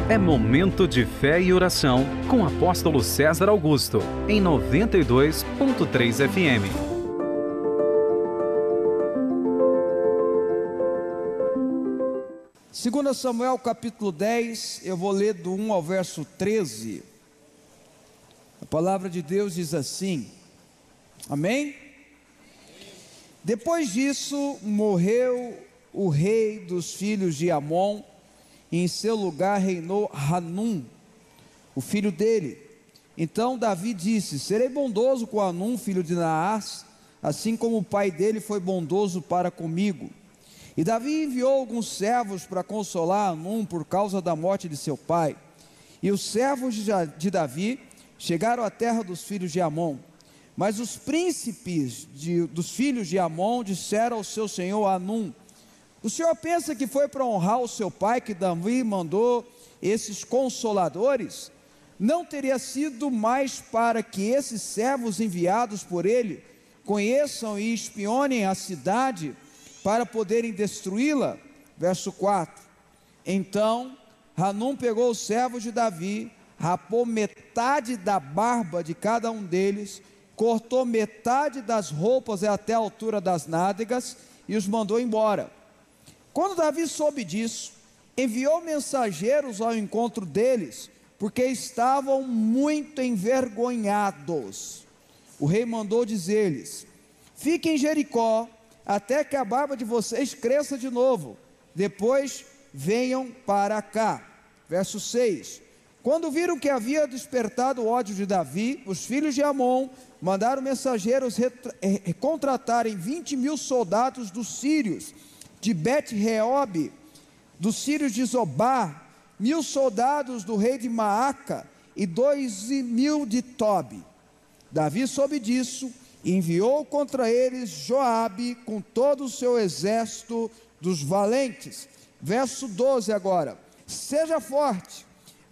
É momento de fé e oração com o apóstolo César Augusto, em 92.3 FM. Segundo Samuel capítulo 10, eu vou ler do 1 ao verso 13. A palavra de Deus diz assim, amém? Depois disso, morreu o rei dos filhos de Amon, e em seu lugar reinou Hanum, o filho dele. Então Davi disse: serei bondoso com Hanum, filho de Naás, assim como o pai dele foi bondoso para comigo. E Davi enviou alguns servos para consolar Hanum por causa da morte de seu pai. E os servos de Davi chegaram à terra dos filhos de Amon. Mas os príncipes dos filhos de Amon disseram ao seu senhor Hanum: o senhor pensa que foi para honrar o seu pai que Davi mandou esses consoladores? Não teria sido mais para que esses servos enviados por ele conheçam e espionem a cidade para poderem destruí-la? Verso 4. Então Hanum pegou os servos de Davi, rapou metade da barba de cada um deles, cortou metade das roupas até a altura das nádegas e os mandou embora. Quando Davi soube disso, enviou mensageiros ao encontro deles, porque estavam muito envergonhados. O rei mandou dizer-lhes: fiquem em Jericó, até que a barba de vocês cresça de novo, depois venham para cá. Verso 6. Quando viram que havia despertado o ódio de Davi, os filhos de Amon mandaram mensageiros contratarem 20.000 soldados dos sírios de Bet-Reob, dos sírios de Zobar, 1.000 soldados do rei de Maaca e 2.000 de Tobi. Davi soube disso e enviou contra eles Joabe com todo o seu exército dos valentes. Verso 12 agora: seja forte